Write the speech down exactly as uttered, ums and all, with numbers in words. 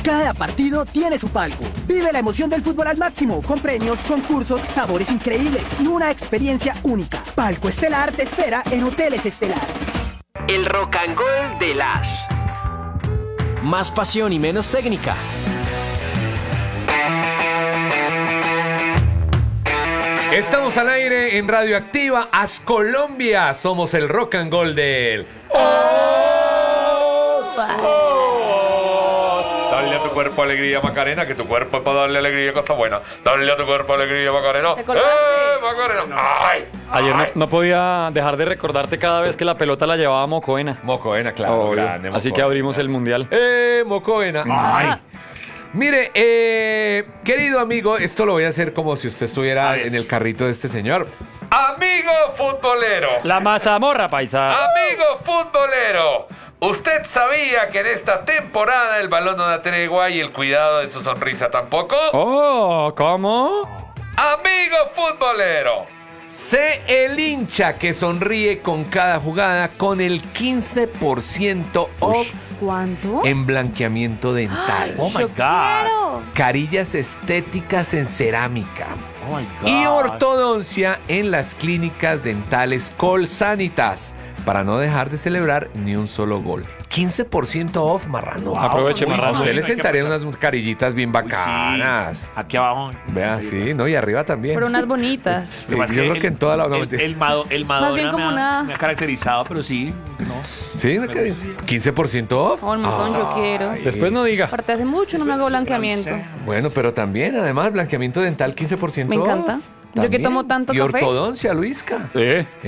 Cada partido tiene su palco. Vive la emoción del fútbol al máximo, con premios, concursos, sabores increíbles y una experiencia única. Palco Estelar te espera en Hoteles Estelar. El Rock and Roll de las. Más pasión y menos técnica. Estamos al aire en Radioactiva As Colombia. Somos el Rock and Roll del... ¡Oh! ¡Oh! Dale a tu cuerpo alegría, Macarena, que tu cuerpo es para darle alegría, cosa buena. Dale a tu cuerpo alegría, Macarena. ¡Eh, Macarena! ¡Ay! Ayer no, ¡Ay! no podía dejar de recordarte cada vez que la pelota la llevaba Mocoena. Mocoena, claro. Obvio. Grande, Así Mocoena. que abrimos el mundial. ¡Eh, Mocoena! ¡Ay! Mire, eh, querido amigo, esto lo voy a hacer como si usted estuviera en el carrito de este señor. Amigo futbolero. La mazamorra, paisa. Amigo futbolero. ¿Usted sabía que en esta temporada el balón no da tregua y el cuidado de su sonrisa tampoco? Oh, ¿cómo? Amigo futbolero. Sé el hincha que sonríe con cada jugada con el quince por ciento off ¿Cuánto? en blanqueamiento dental. Oh my Yo God. quiero. Carillas estéticas en cerámica Oh my God. y ortodoncia en las clínicas dentales Colsanitas, para no dejar de celebrar ni un solo gol. quince por ciento off, marrano. Wow. Aproveche, Muy marrano. A usted bueno, le hay que sentarían aprovechar. unas carillitas bien Uy, bacanas. sí. Aquí abajo. Vea, sí, ¿no? Y arriba también. Pero unas bonitas. Sí, Lo que pasa yo es creo que en toda la... no, el, mentira. el, Mado- el Madonna bien como me, ha, una- me ha caracterizado, pero sí, no. Sí, ¿no? ¿Qué? quince por ciento off. Oh, un montón, yo quiero. Ay. Después no diga. Aparte hace mucho no me hago blanqueamiento. Bueno, pero también, además, blanqueamiento dental quince por ciento Me off. encanta. Yo que También. tomo tanto y café. ortodoncia, Luisca. Eh.